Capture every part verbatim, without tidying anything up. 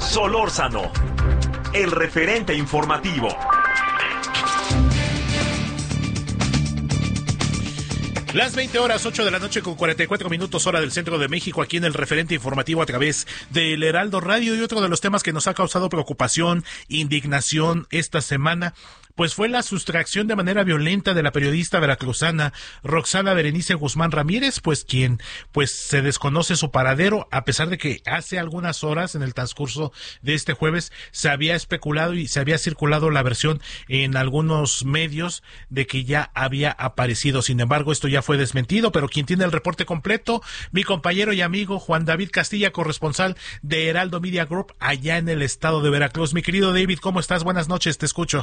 Solórzano, el referente informativo. Las veinte horas, ocho de la noche con cuarenta y cuatro minutos, hora del centro de México, aquí en el referente informativo a través del Heraldo Radio. Y otro de los temas que nos ha causado preocupación, indignación esta semana, pues fue la sustracción de manera violenta de la periodista veracruzana Roxana Berenice Guzmán Ramírez, pues quien pues se desconoce su paradero, a pesar de que hace algunas horas en el transcurso de este jueves se había especulado y se había circulado la versión en algunos medios de que ya había aparecido. Sin embargo, esto ya fue desmentido, pero quien tiene el reporte completo, mi compañero y amigo Juan David Castilla, corresponsal de Heraldo Media Group allá en el estado de Veracruz. Mi querido David, ¿cómo estás? Buenas noches, te escucho.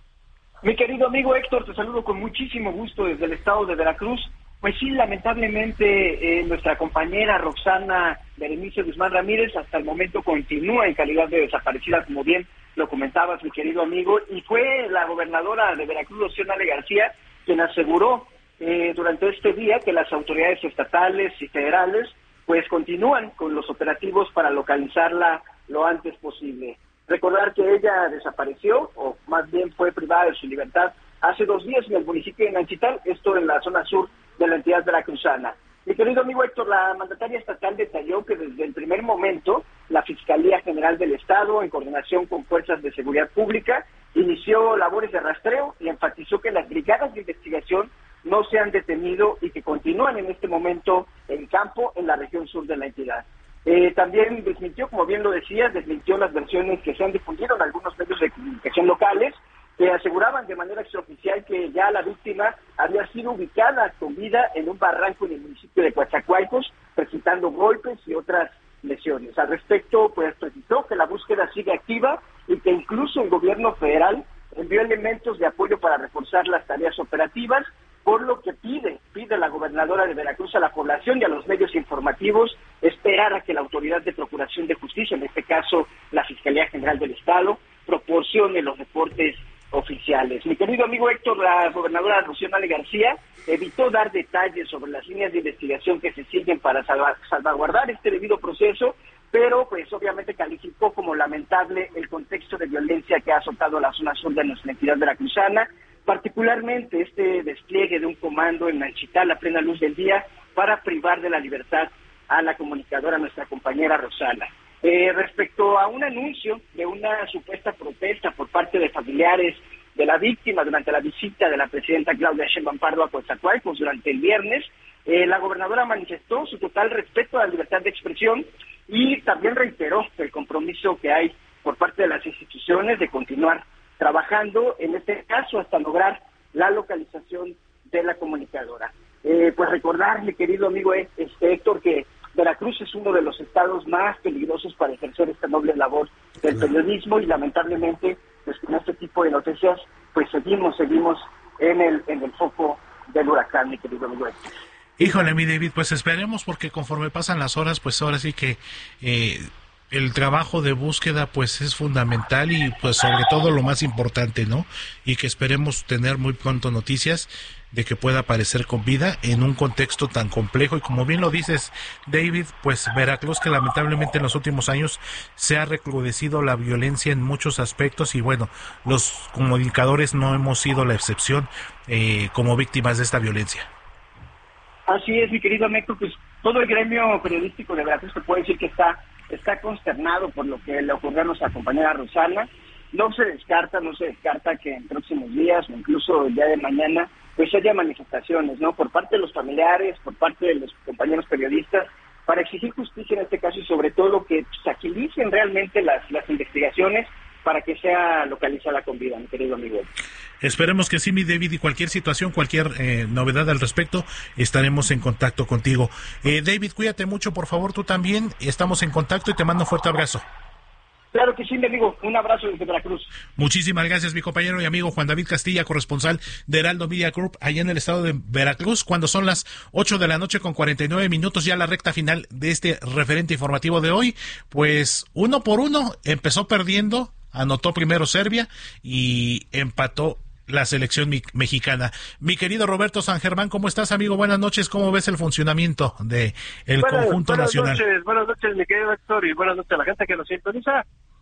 Mi querido amigo Héctor, te saludo con muchísimo gusto desde el estado de Veracruz. Pues sí, lamentablemente eh, nuestra compañera Roxana Berenice Guzmán Ramírez hasta el momento continúa en calidad de desaparecida, como bien lo comentabas, mi querido amigo, y fue la gobernadora de Veracruz, Rocío Nale García, quien aseguró eh, durante este día que las autoridades estatales y federales pues continúan con los operativos para localizarla lo antes posible. Recordar que ella desapareció, o más bien fue privada de su libertad, hace dos días en el municipio de Nanchital, esto en la zona sur de la entidad veracruzana. Mi querido amigo Héctor, la mandataria estatal detalló que desde el primer momento la Fiscalía General del Estado, en coordinación con fuerzas de seguridad pública, inició labores de rastreo y enfatizó que las brigadas de investigación no se han detenido y que continúan en este momento en campo en la región sur de la entidad. Eh, también desmintió, como bien lo decías, desmintió las versiones que se han difundido en algunos medios de comunicación locales, que aseguraban de manera extraoficial que ya la víctima había sido ubicada con vida en un barranco en el municipio de Coatzacoalcos, presentando golpes y otras lesiones. Al respecto, pues precisó que la búsqueda sigue activa y que incluso el gobierno federal envió elementos de apoyo para reforzar las tareas operativas, por lo que pide, pide la gobernadora de Veracruz a la población y a los medios informativos esperar a que la Autoridad de Procuración de Justicia, en este caso la Fiscalía General del Estado, proporcione los reportes oficiales. Mi querido amigo Héctor, la gobernadora Rocío Nale García evitó dar detalles sobre las líneas de investigación que se siguen para salva, salvaguardar este debido proceso, pero pues obviamente calificó como lamentable el contexto de violencia que ha azotado la zona sur de nuestra entidad veracruzana, particularmente este despliegue de un comando en Nanchital a plena luz del día para privar de la libertad a la comunicadora, nuestra compañera Roxana. Eh, respecto a un anuncio de una supuesta protesta por parte de familiares de la víctima durante la visita de la presidenta Claudia Sheinbaum Pardo a Coatzacoalcos durante el viernes, eh, la gobernadora manifestó su total respeto a la libertad de expresión y también reiteró el compromiso que hay por parte de las instituciones de continuar trabajando, en este caso, hasta lograr la localización de la comunicadora. Eh, pues recordar, mi querido amigo este, Héctor, que Veracruz es uno de los estados más peligrosos para ejercer esta noble labor del periodismo y lamentablemente, pues con este tipo de noticias, pues seguimos, seguimos en el, en el foco del huracán, mi querido amigo Héctor. Híjole, mi David, pues esperemos, porque conforme pasan las horas, pues ahora sí que eh, el trabajo de búsqueda pues es fundamental y pues sobre todo lo más importante, ¿no? Y que esperemos tener muy pronto noticias de que pueda aparecer con vida en un contexto tan complejo y como bien lo dices, David, pues Veracruz, que lamentablemente en los últimos años se ha recrudecido la violencia en muchos aspectos y bueno, los comunicadores no hemos sido la excepción eh, como víctimas de esta violencia. Así es, mi querido Héctor, pues todo el gremio periodístico de Veracruz se puede decir que está está consternado por lo que le ocurrió a nuestra compañera Roxana. No se descarta, no se descarta que en próximos días o incluso el día de mañana pues haya manifestaciones, ¿no? Por parte de los familiares, por parte de los compañeros periodistas, para exigir justicia en este caso y sobre todo que se agilicen realmente las, las investigaciones para que sea localizada con vida, mi querido amigo. Esperemos que sí, mi David, y cualquier situación, cualquier eh, novedad al respecto, estaremos en contacto contigo. Eh, David, cuídate mucho, por favor, tú también, estamos en contacto y te mando un fuerte abrazo. Claro que sí, mi amigo, un abrazo desde Veracruz. Muchísimas gracias, mi compañero y amigo Juan David Castilla, corresponsal de Heraldo Media Group, allá en el estado de Veracruz, cuando son las ocho de la noche con cuarenta y nueve minutos, ya la recta final de este referente informativo de hoy, pues uno por uno empezó perdiendo, anotó primero Serbia y empató la selección mi- mexicana. Mi querido Roberto San Germán, ¿cómo estás, amigo? Buenas noches, ¿cómo ves el funcionamiento de el buenas, conjunto buenas nacional? Noches, buenas noches, mi querido Héctor, y buenas noches a la gente que nos sintoniza.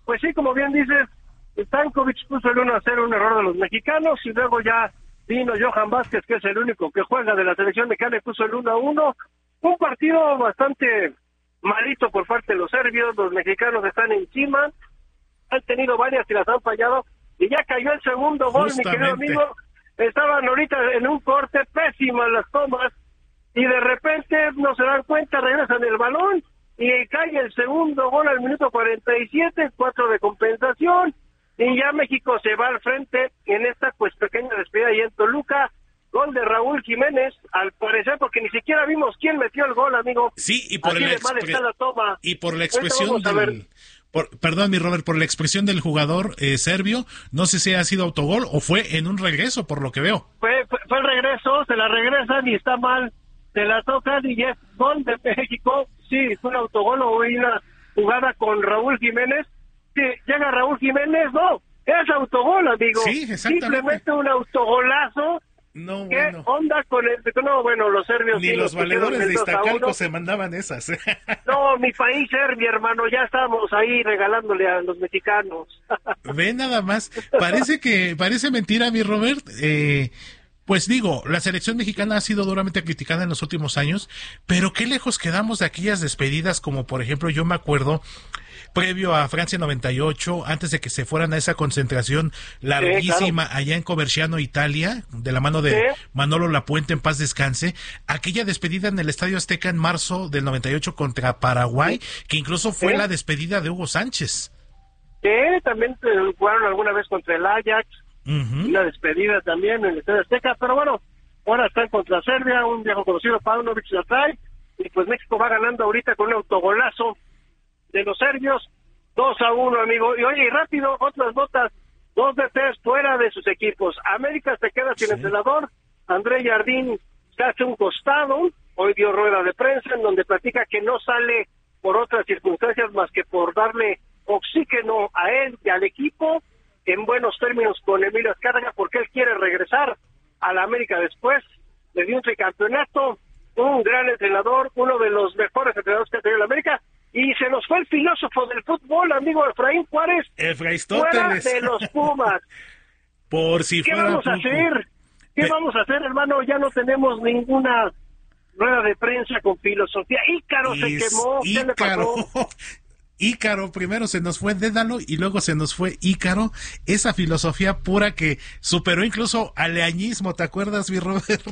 pues sí, como bien dices, Stankovic puso el uno a cero, un error de los mexicanos, y luego ya vino Johan Vázquez, que es el único que juega de la selección mexicana, y puso el uno a uno. Un partido bastante malito por parte de los serbios, los mexicanos están encima, han tenido varias y las han fallado, y ya cayó el segundo gol, mi querido amigo. Estaban ahorita en un corte, pésimas las tomas, y de repente no se dan cuenta, regresan el balón, y cae el segundo gol al minuto cuarenta y siete, cuatro de compensación, y ya México se va al frente en esta pues pequeña despedida ahí en Toluca. Gol de Raúl Jiménez, al parecer, porque ni siquiera vimos quién metió el gol, amigo. Sí, y por, el expre... la toma. y por la expresión del... Por, perdón, mi Robert, por la expresión del jugador eh, serbio, no sé si ha sido autogol o fue en un regreso, por lo que veo. Fue, fue, fue el regreso, se la regresan y está mal, se la tocan y es gol de México. Sí, fue un autogol o una jugada con Raúl Jiménez. Sí, llega Raúl Jiménez, no, es autogol, amigo. Sí, exactamente. Simplemente un autogolazo. No, ¿Qué bueno. onda con el... No, bueno, los serbios... Ni sí, los valedores de Iztacalco se mandaban esas. No, mi país, Serbia, hermano, ya estamos ahí regalándole a los mexicanos. Ve nada más. Parece que, parece mentira, mi Robert. Eh, pues digo, la selección mexicana ha sido duramente criticada en los últimos años, pero qué lejos quedamos de aquellas despedidas como, por ejemplo, yo me acuerdo... previo a Francia noventa y ocho, antes de que se fueran a esa concentración larguísima sí, claro. allá en Coverciano, Italia, de la mano de sí. Manolo Lapuente, en paz descanse, aquella despedida en el Estadio Azteca en marzo del noventa y ocho contra Paraguay, sí. que incluso fue sí. la despedida de Hugo Sánchez. Sí, también jugaron alguna vez contra el Ajax, uh-huh. una despedida también en el Estadio Azteca, pero bueno, ahora están contra Serbia, un viejo conocido, Paunovic la trae, y pues México va ganando ahorita con un autogolazo de los serbios, dos a uno, amigo. Y oye, y rápido, otras notas, dos de tres fuera de sus equipos. América se queda sin sí. entrenador, André Jardín se hace un costado, hoy dio rueda de prensa en donde platica que no sale por otras circunstancias más que por darle oxígeno a él y al equipo, en buenos términos con Emilio Azcárraga, porque él quiere regresar a la América después, le dio un tricampeonato, un gran entrenador, uno de los mejores entrenadores que ha tenido la América. Y se nos fue el filósofo del fútbol, amigo Efraín Juárez, fuera de los Pumas. Por si ¿Qué fuera vamos poco. a hacer? ¿Qué Pe- vamos a hacer, hermano? Ya no tenemos ninguna rueda de prensa con filosofía. Ícaro se quemó. ¿Qué le pasó? Ícaro, primero se nos fue Dédalo y luego se nos fue Ícaro. Esa filosofía pura que superó incluso al leañismo, ¿te acuerdas, mi Roberto?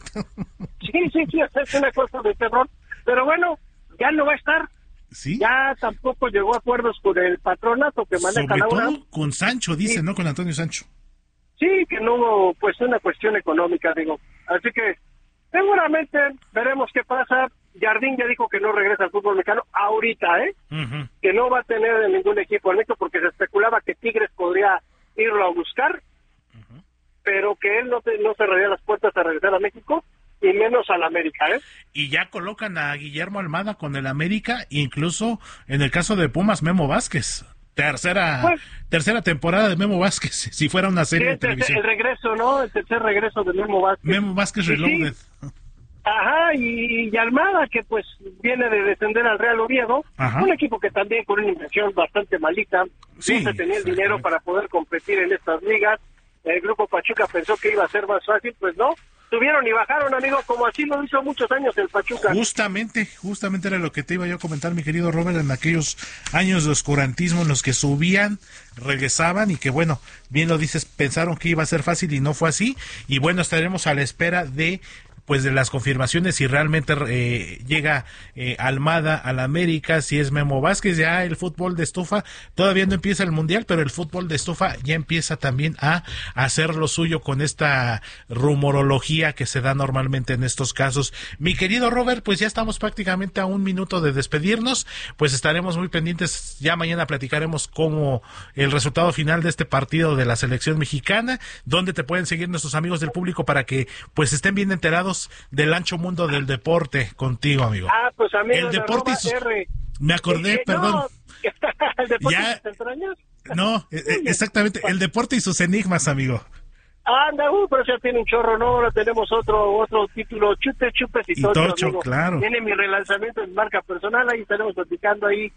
Sí, sí, sí, es una cosa de terror. Pero bueno, ya no va a estar. ¿Sí? Ya tampoco llegó a acuerdos con el patronato que maneja Sobre la todo UNAM. con Sancho, dice, sí. ¿no? Con Antonio Sancho. Sí, que no hubo, pues, una cuestión económica, digo. Así que, seguramente, veremos qué pasa. Jardín ya dijo que no regresa al fútbol mexicano ahorita, ¿eh? Uh-huh. Que no va a tener ningún equipo en México porque se especulaba que Tigres podría irlo a buscar, uh-huh. pero que él no, te, no cerraría las puertas a regresar a México. Y menos al América, ¿eh? Y ya colocan a Guillermo Almada con el América, incluso en el caso de Pumas, Memo Vázquez. Tercera pues, tercera temporada de Memo Vázquez, si fuera una serie sí, de televisión. El regreso, ¿no? El tercer regreso de Memo Vázquez. Memo Vázquez Reloaded. Sí. Ajá, y, y Almada, que pues viene de descender al Real Oviedo. Ajá. Un equipo que también con una inversión bastante malita. Sí, no se tenía el dinero para poder competir en estas ligas. El grupo Pachuca pensó que iba a ser más fácil, pues no. Subieron y bajaron, amigo, como así lo hizo muchos años el Pachuca. Justamente, justamente era lo que te iba yo a comentar, mi querido Robert, en aquellos años de oscurantismo en los que subían, regresaban y que, bueno, bien lo dices, pensaron que iba a ser fácil y no fue así. Y bueno, estaremos a la espera de pues de las confirmaciones si realmente eh, llega eh, Almada a la América, si es Memo Vázquez. Ya el fútbol de estufa todavía no empieza el mundial, pero el fútbol de estufa ya empieza también a hacer lo suyo con esta rumorología que se da normalmente en estos casos. Mi querido Robert, pues ya estamos prácticamente a un minuto de despedirnos, pues estaremos muy pendientes, ya mañana platicaremos cómo el resultado final de este partido de la selección mexicana, donde te pueden seguir nuestros amigos del público para que pues estén bien enterados del ancho mundo del deporte contigo, amigo. Ah, pues amigo, el deporte y sus... R. Me acordé, eh, perdón. No. ¿El deporte ya... y sus entrañas? No, exactamente, el deporte y sus enigmas, amigo. Anda, uh, pero ya tiene un chorro, no, ahora tenemos otro otro título, chute, chupes y, y tocho, tocho, claro. Tiene mi relanzamiento en marca personal, ahí estaremos platicando ahí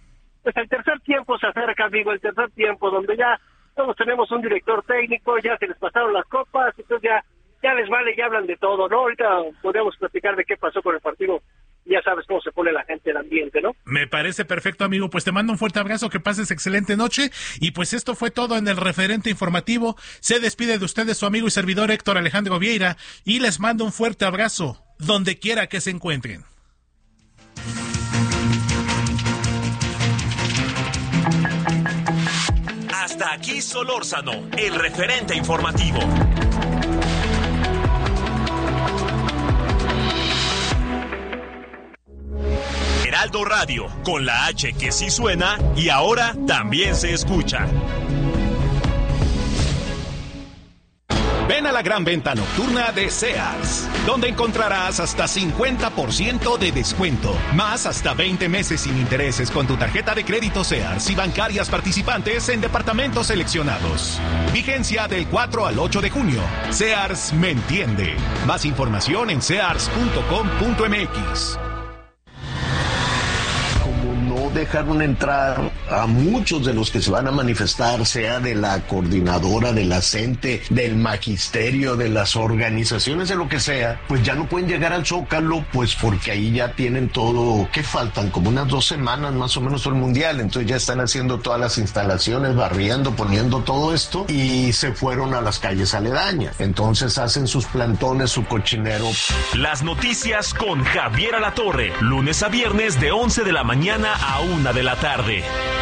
pues el tercer tiempo se acerca, amigo, el tercer tiempo, donde ya todos tenemos un director técnico, ya se les pasaron las copas, entonces ya, ya les vale, ya hablan de todo, ¿no? Ahorita podríamos platicar de qué pasó con el partido. Ya sabes cómo se pone la gente, el ambiente, ¿no? Me parece perfecto, amigo. Pues te mando un fuerte abrazo, que pases excelente noche. Y pues esto fue todo en el referente informativo. Se despide de ustedes su amigo y servidor Héctor Alejandro Vieira y les mando un fuerte abrazo donde quiera que se encuentren. Hasta aquí Solórzano, el referente informativo. Heraldo Radio, con la H que sí suena y ahora también se escucha. Ven a la gran venta nocturna de Sears, donde encontrarás hasta cincuenta por ciento de descuento, más hasta veinte meses sin intereses con tu tarjeta de crédito Sears y bancarias participantes en departamentos seleccionados. Vigencia del cuatro al ocho de junio. Sears me entiende. Más información en sears punto com punto m x. Dejaron entrar a muchos de los que se van a manifestar, sea de la coordinadora, de la CENTE, del magisterio, de las organizaciones, de lo que sea, pues ya no pueden llegar al Zócalo, pues porque ahí ya tienen todo, ¿qué faltan? Como unas dos semanas más o menos el Mundial, entonces ya están haciendo todas las instalaciones, barriendo, poniendo todo esto, y se fueron a las calles aledañas. Entonces hacen sus plantones, su cochinero. Las noticias con Javier Alatorre, lunes a viernes de once de la mañana a una de la tarde.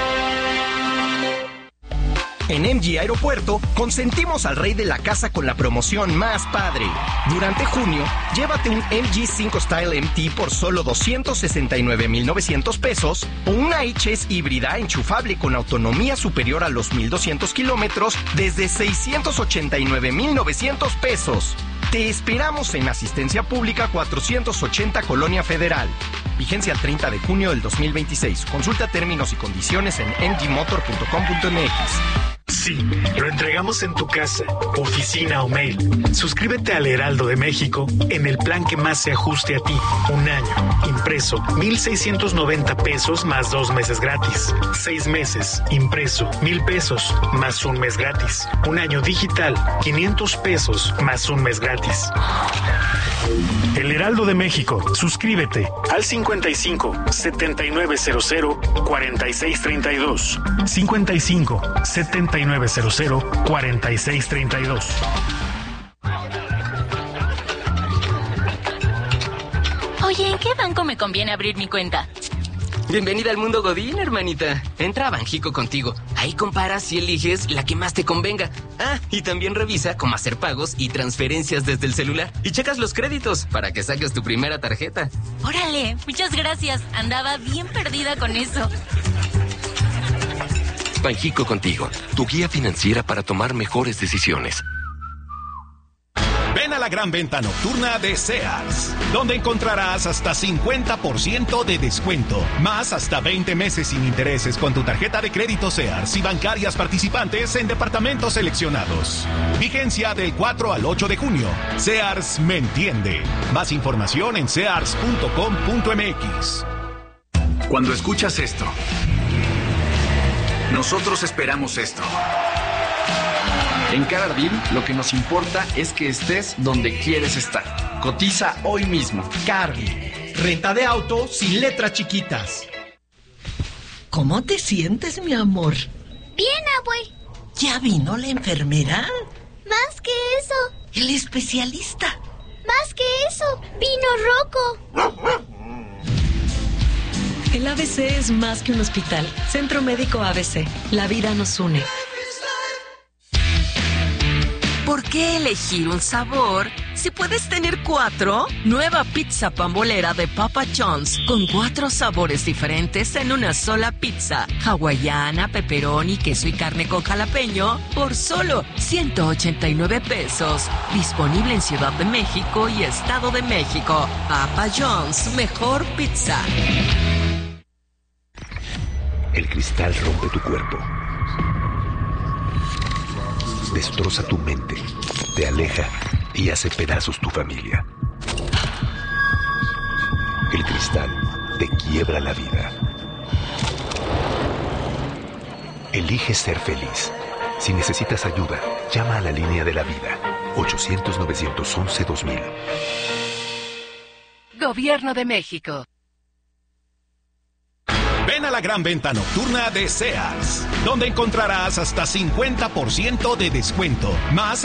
En M G Aeropuerto, consentimos al rey de la casa con la promoción más padre. Durante junio, llévate un M G cinco Style M T por solo doscientos sesenta y nueve mil novecientos pesos o una H S híbrida enchufable con autonomía superior a los mil doscientos kilómetros desde seiscientos ochenta y nueve mil novecientos pesos. Te esperamos en Asistencia Pública cuatrocientos ochenta Colonia Federal. Vigencia el treinta de junio del dos mil veintiséis. Consulta términos y condiciones en m g motor punto com punto m x. Sí, lo entregamos en tu casa, oficina o mail. Suscríbete al Heraldo de México en el plan que más se ajuste a ti. Un año, impreso, mil seiscientos noventa pesos más dos meses gratis. Seis meses, impreso, mil pesos más un mes gratis. Un año digital, quinientos pesos más un mes gratis. El Heraldo de México, suscríbete al cincuenta y cinco, setenta y nueve cero cero, cuarenta y seis treinta y dos. cincuenta y cinco, setenta y nueve cero cero, cuarenta y seis treinta y dos. Oye, ¿en qué banco me conviene abrir mi cuenta? Bienvenida al mundo Godín, hermanita. Entra a Banjico contigo. Ahí comparas y eliges la que más te convenga. Ah, y también revisa cómo hacer pagos y transferencias desde el celular. Y checas los créditos para que saques tu primera tarjeta. Órale, muchas gracias. Andaba bien perdida con eso. Banjico contigo, tu guía financiera para tomar mejores decisiones. Ven a la gran venta nocturna de Sears, donde encontrarás hasta cincuenta por ciento de descuento, más hasta veinte meses sin intereses con tu tarjeta de crédito Sears y bancarias participantes en departamentos seleccionados. Vigencia del cuatro al ocho de junio. Sears me entiende. Más información en sears punto com punto m x. Cuando escuchas esto, nosotros esperamos esto. En CarArdil, lo que nos importa es que estés donde quieres estar. Cotiza hoy mismo. CarArdil, renta de auto sin letras chiquitas. ¿Cómo te sientes, mi amor? Bien, abue. ¿Ya vino la enfermera? Más que eso. El especialista. Más que eso, vino Rocco. El A B C es más que un hospital. Centro Médico A B C. La vida nos une. ¿Por qué elegir un sabor si puedes tener cuatro? Nueva pizza pambolera de Papa John's con cuatro sabores diferentes en una sola pizza. Hawaiana, pepperoni, queso y carne con jalapeño por solo ciento ochenta y nueve pesos. Disponible en Ciudad de México y Estado de México. Papa John's, mejor pizza. El cristal rompe tu cuerpo. Destroza tu mente, te aleja y hace pedazos tu familia. El cristal te quiebra la vida. Elige ser feliz. Si necesitas ayuda, llama a la línea de la vida. ochocientos, novecientos once, dos mil. Gobierno de México. Ven a la gran venta nocturna de Sears, donde encontrarás hasta cincuenta por ciento de descuento, más